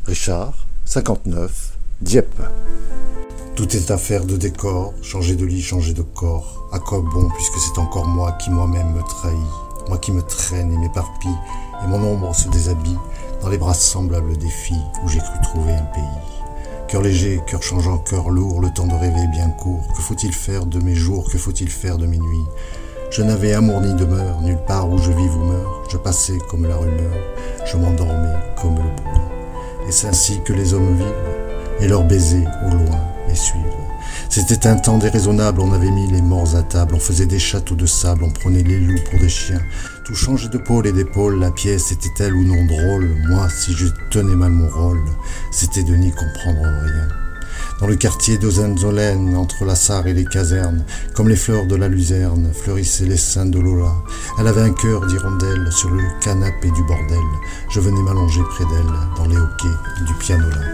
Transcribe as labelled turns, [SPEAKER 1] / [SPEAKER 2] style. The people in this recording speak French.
[SPEAKER 1] Richard, 59, Dieppe. Tout est affaire de décor, changer de lit, changer de corps. À quoi bon, puisque c'est encore moi qui moi-même me trahis, moi qui me traîne et m'éparpille, et mon ombre se déshabille dans les bras semblables des filles où j'ai cru trouver un pays. Cœur léger, cœur changeant, cœur lourd, le temps de rêver est bien court. Que faut-il faire de mes jours, que faut-il faire de mes nuits? Je n'avais amour ni demeure, nulle part où je vive ou meure. Je passais comme la rumeur, je m'endormais comme le bruit. Et c'est ainsi que les hommes vivent, et leurs baisers au loin les suivent. C'était un temps déraisonnable, on avait mis les morts à table, on faisait des châteaux de sable, on prenait les loups pour des chiens. Tout changeait de pôle et d'épaule, la pièce était-elle ou non drôle? Moi, si je tenais mal mon rôle, c'était de n'y comprendre rien. Dans le quartier d'Ozenzolen, entre la Sarre et les casernes, comme les fleurs de la luzerne, fleurissaient les seins de Lola. Elle avait un cœur d'hirondelle sur le canapé du bordel. Je venais m'allonger près d'elle, dans les hoquets du pianola.